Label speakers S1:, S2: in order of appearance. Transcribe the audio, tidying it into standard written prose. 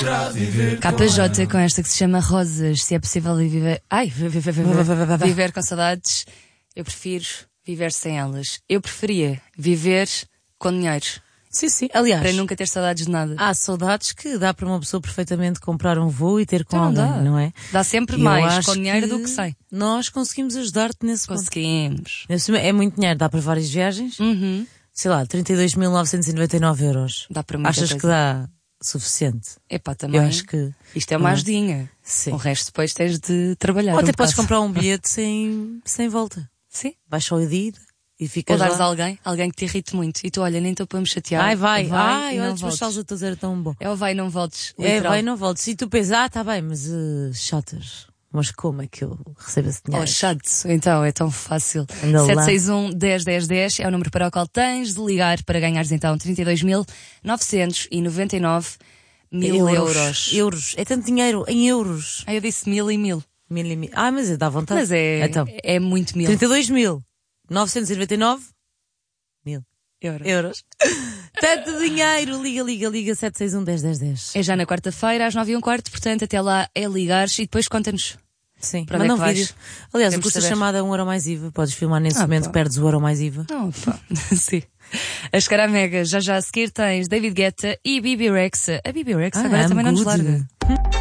S1: KJ com esta que se chama Rosas. Se é possível viver. Viver com saudades, eu prefiro viver sem elas. Eu preferia viver com dinheiro.
S2: Sim. Aliás,
S1: para nunca ter saudades de nada.
S2: há saudades que dá para uma pessoa perfeitamente comprar um voo e ter com alguém, não é?
S1: Dá sempre mais com dinheiro do que sem.
S2: Nós conseguimos ajudar-te nesse ponto.
S1: Conseguimos.
S2: É muito dinheiro, dá para várias viagens. Sei lá, 32.999 €.
S1: Dá para muita
S2: Achas
S1: coisa.
S2: que dá suficiente?
S1: Epá, também.
S2: Eu acho que
S1: isto é uma ajudinha.
S2: Sim.
S1: O resto depois tens de trabalhar.
S2: Ou até
S1: um
S2: podes
S1: bocado.
S2: comprar um bilhete sem volta.
S1: Sim.
S2: Vais só a ida e
S1: Ou
S2: ficas
S1: dares
S2: lá.
S1: a alguém que te irrite muito. E tu, olha, nem estou para me chatear.
S2: Vai.
S1: e
S2: Olha,
S1: não
S2: os
S1: voltes.
S2: teus saltos era tão bom.
S1: É o vai e não voltes.
S2: É,
S1: literal.
S2: vai e não voltes. E tu pensas, tá bem, mas chatas. Mas como é que eu recebo esse dinheiro?
S1: Oh, chato, então é tão fácil.
S2: Anda lá.
S1: 761-101010 é o número para o qual tens de ligar para ganhares então 32.999 €.
S2: Euros. É tanto dinheiro em euros.
S1: Eu disse 1000 e 1000.
S2: Mas dá vontade.
S1: Mas
S2: Então,
S1: é muito 1000
S2: 32.999 euros. Tanto dinheiro. Liga 761-101010.
S1: É já na quarta-feira às 9h15, portanto até lá é ligares e depois conta-nos.
S2: Sim,
S1: Para onde é
S2: manda
S1: que
S2: um
S1: vais?
S2: vídeo. Aliás, o
S1: Temos
S2: custo
S1: de saber.
S2: chamada €1 mais IVA. Podes filmar nesse momento,
S1: pá.
S2: perdes o €1 mais IVA.
S1: Não, pá. Sim. As caramegas, já a seguir tens David Guetta e Bibi Rexa. A Bibi Rexa agora
S2: I'm
S1: também não nos
S2: good.
S1: larga.